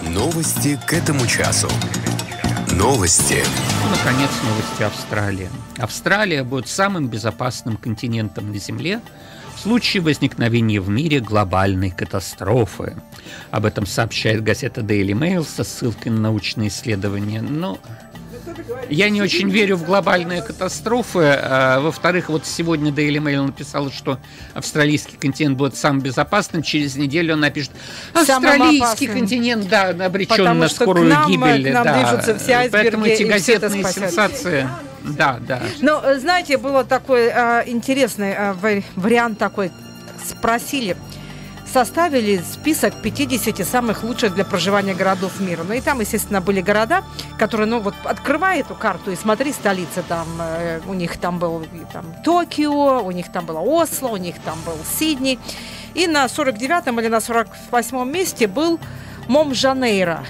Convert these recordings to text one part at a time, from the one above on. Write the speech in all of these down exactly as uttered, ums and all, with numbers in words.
Новости к этому часу. Новости. Ну, наконец, новости Австралии. Австралия будет самым безопасным континентом на Земле в случае возникновения в мире глобальной катастрофы. Об этом сообщает газета Daily Mail со ссылкой на научные исследования. Но я не очень верю в глобальные катастрофы. А, во-вторых, вот сегодня Daily Mail написала, что австралийский континент будет самым безопасным. Через неделю он напишет: австралийский континент, да, обречен Потому на скорую нам, гибель. К нам да. движутся все айсберги. Поэтому эти газетные спасет. сенсации. Да, да. Ну, знаете, был такой а, интересный а, вариант такой. Спросили, составили список пятидесяти самых лучших для проживания городов мира. Ну и там, естественно, были города, которые, ну вот, открывай эту карту и смотри столицы. Там, э, у них там был там, Токио, у них там было Осло, у них там был Сидней. И на сорок девятом или на сорок восьмом месте был Мом-Жанейро.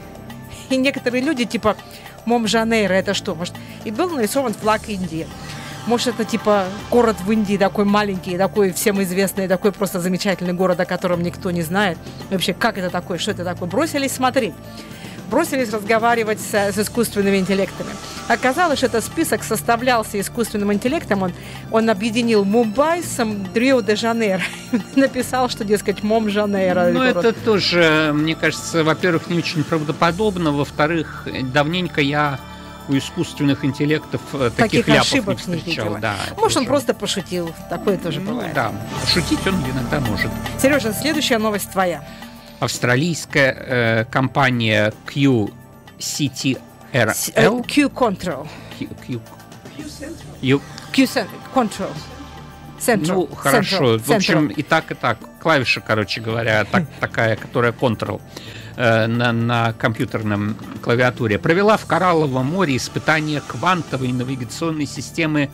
И некоторые люди, типа, Мом-Жанейро, это что? Может, и был нарисован флаг Индии. Может, это типа город в Индии такой маленький, такой всем известный, такой просто замечательный город, о котором никто не знает. И вообще, как это такое, что это такое? Бросились смотреть. Бросились разговаривать с, с искусственными интеллектами. Оказалось, что этот список составлялся искусственным интеллектом. Он, он объединил Мумбай с Рио-де-Жанейро. Написал, что, дескать, Мом-Жанейро. Ну, это тоже, мне кажется, во-первых, не очень правдоподобно. Во-вторых, давненько я у искусственных интеллектов таких, таких ляпов не встречал. Не да, может, он просто пошутил. Такое тоже ну, бывает. Да, шутить он иногда может. Сережа, следующая новость твоя. Австралийская э, компания Q си ти ар эл Q-Control. Q, Q, Q, Q-Control. Central. Ну, хорошо. Central. В общем, и так, и так. Клавиша, короче говоря, так, такая, которая Control э, на, на компьютерном клавиатуре, провела в Коралловом море испытание квантовой навигационной системы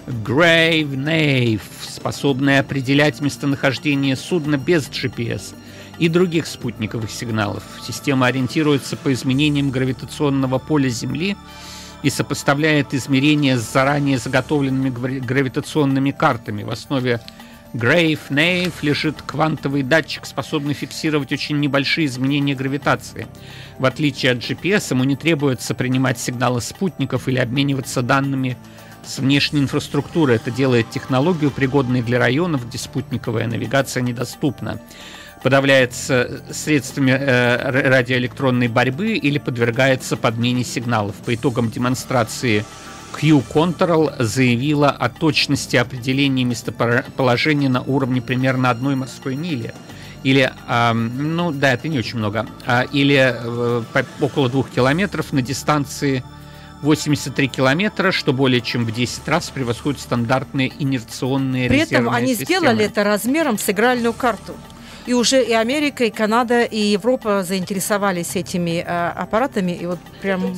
Grave-Nave, способной определять местонахождение судна без джи пи эс и других спутниковых сигналов. Система ориентируется по изменениям гравитационного поля Земли и сопоставляет измерения с заранее заготовленными гравитационными картами. В основе Grave-Nave лежит квантовый датчик, способный фиксировать очень небольшие изменения гравитации. В отличие от джи пи эс, ему не требуется принимать сигналы спутников или обмениваться данными с внешней инфраструктуры. Это делает технологию пригодной для районов, где спутниковая навигация недоступна. Подавляется средствами э, радиоэлектронной борьбы или подвергается подмене сигналов. По итогам демонстрации Q-Control заявила о точности определения местоположения на уровне примерно одной морской мили. Или, э, ну да, это не очень много, э, или э, около двух километров на дистанции восемьдесят три километра, что более чем в десять раз превосходит стандартные инерционные резервные системы. При этом они системы. сделали это размером с игральную карту. И уже и Америка, и Канада, и Европа заинтересовались этими э, аппаратами. И вот прям...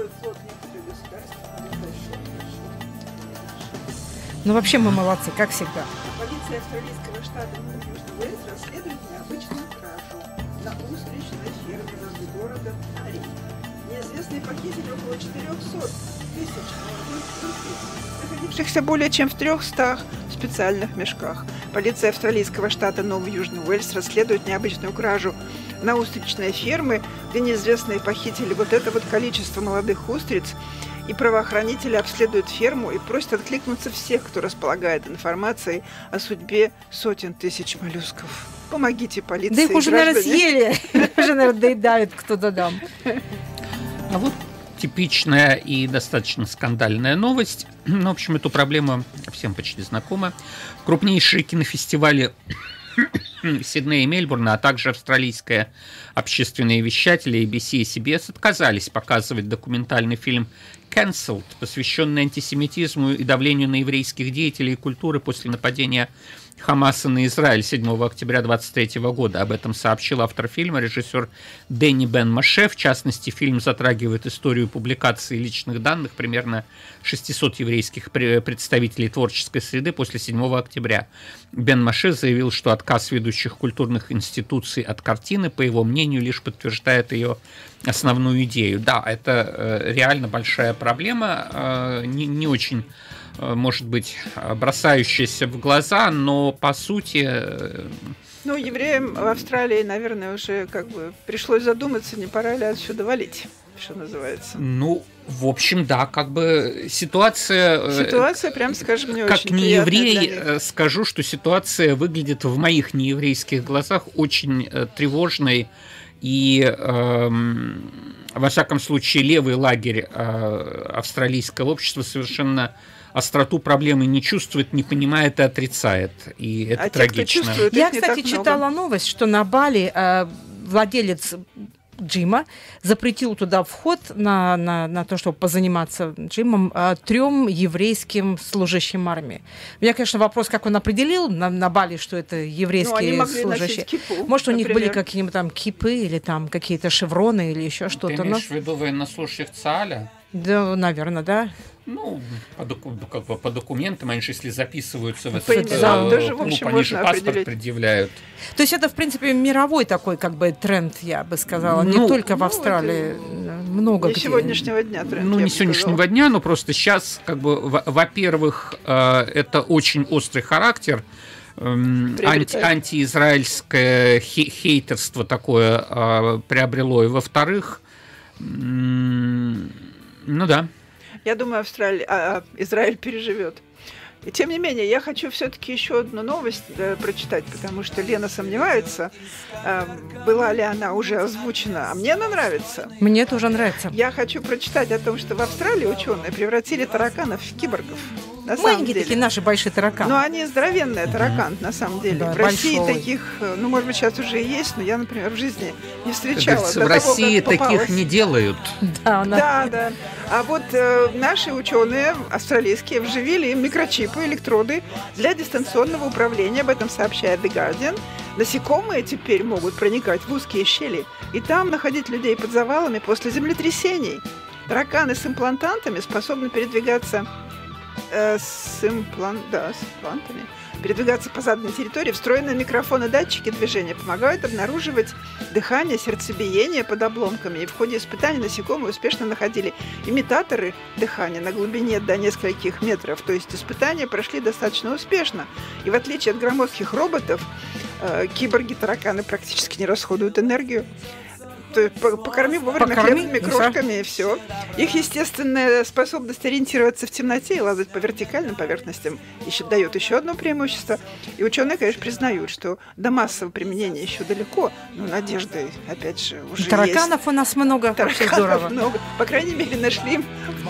Ну, вообще мы молодцы, как всегда. Полиция австралийского штата Южный Уэльс расследует необычную кражу на устричной ферме возле города Ари. Неизвестные похитили около четырехсот тысяч молодых курей, находившихся более чем в трехстах специальных мешках. Полиция австралийского штата Новый Южный Уэльс расследует необычную кражу на устричной ферме, где неизвестные похитили вот это вот количество молодых устриц, и правоохранители обследуют ферму и просят откликнуться всех, кто располагает информацией о судьбе сотен тысяч моллюсков. Помогите полиции. Да их уже, граждане. наверное, съели. Уже, наверное, доедают кто-то там. А вот типичная и достаточно скандальная новость. Ну, в общем, эту проблему всем почти знакома. Крупнейшие кинофестивали Сиднея и Мельбурна, а также австралийское общественные вещатели эй би си и си би эс отказались показывать документальный фильм «Cancelled», посвященный антисемитизму и давлению на еврейских деятелей и культуры после нападения Хамаса на Израиль седьмого октября двадцать третьего года. Об этом сообщил автор фильма, режиссер Дэнни Бен Маше. В частности, фильм затрагивает историю публикации личных данных примерно шестисот еврейских представителей творческой среды после седьмого октября. Бен Маше заявил, что отказ ведущих культурных институций от картины, по его мнению, лишь подтверждает ее основную идею. Да, это реально большая проблема, не, не очень, может быть, бросающаяся в глаза, но по сути Ну, евреям в Австралии, наверное, уже как бы пришлось задуматься, не пора ли отсюда валить, что называется. Ну, в общем, да, как бы ситуация... Ситуация, прям скажем, не как очень не еврей, приятная скажу, что ситуация выглядит в моих нееврейских глазах очень тревожной. И, э, во всяком случае, левый лагерь э, австралийского общества совершенно остроту проблемы не чувствует, не понимает и отрицает. И это а трагично. Те, чувствует, Я, кстати, читала новость, что на Бали э, владелец джима запретил туда вход на, на, на то, чтобы позаниматься джимом, э, трем еврейским служащим армии. У меня, конечно, вопрос, как он определил на, на Бали, что это еврейские ну, они служащие. Кипу, Может, у например. них были какие-нибудь там кипы или там какие-то шевроны или еще что-то. Ты имеешь но... в виду военнослужащих ЦААля? Да, наверное, да. Ну, по, доку, как бы по документам, они же, если записываются в этот э, тоже, клуб, они же паспорт определить. предъявляют. То есть это, в принципе, мировой такой как бы тренд, я бы сказала, ну, не только ну, в Австралии, много не где. сегодняшнего дня тренд. Ну, не сегодняшнего сказала. дня, но просто сейчас, как бы, во-первых, это очень острый характер, анти- антиизраильское хейтерство такое приобрело, и во-вторых, ну да. Я думаю, Австралия, а, Израиль переживет. И тем не менее, я хочу все-таки еще одну новость э, прочитать, потому что Лена сомневается, э, была ли она уже озвучена, а мне она нравится. Мне тоже нравится. Я хочу прочитать о том, что в Австралии ученые превратили тараканов в киборгов. На Маленькие такие наши большие тараканы. Ну, они здоровенные тараканы, на самом деле. Да, в России большой. таких, ну, может быть, сейчас уже и есть, но я, например, в жизни не встречала. Кажется, в России того, таких не делают. Да, она... да, да. А вот э, наши ученые австралийские вживили им микрочипы, электроды для дистанционного управления. Об этом сообщает The Guardian. Насекомые теперь могут проникать в узкие щели и там находить людей под завалами после землетрясений. Тараканы с имплантантами способны передвигаться э, с, имплан... да, с имплантами, передвигаться по заданной территории. Встроенные микрофоны, датчики движения помогают обнаруживать дыхание, сердцебиение под обломками. И в ходе испытаний насекомые успешно находили имитаторы дыхания на глубине до нескольких метров. То есть испытания прошли достаточно успешно. И в отличие от громоздких роботов, э, киборги-тараканы практически не расходуют энергию. Покорми вовремя Покорми, хлебными крошками, и все. Их естественная способность ориентироваться в темноте и лазать по вертикальным поверхностям еще дает еще одно преимущество. И ученые, конечно, признают, что до массового применения еще далеко, но надежды, опять же, уже Тараканов есть. у нас много. Тараканов здорово. много. По крайней мере, нашли